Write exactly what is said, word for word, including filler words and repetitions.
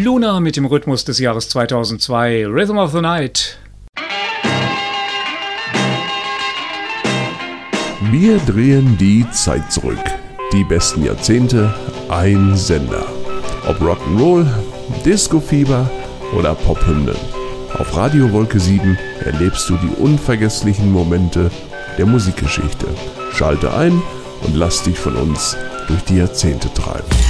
Luna mit dem Rhythmus des Jahres zweitausendzwei, Rhythm of the Night. Wir drehen die Zeit zurück. Die besten Jahrzehnte, ein Sender. Ob Rock'n'Roll, Disco-Fieber oder Pophymnen. Auf Radio Wolke sieben erlebst du die unvergesslichen Momente der Musikgeschichte. Schalte ein und lass dich von uns durch die Jahrzehnte treiben.